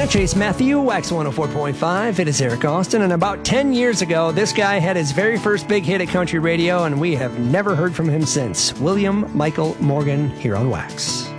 Chase Matthew, Wax 104.5. It is Eric Austin, and about 10 years ago, this guy had his very first big hit at country radio, and we have never heard from him since. William Michael Morgan here on Wax.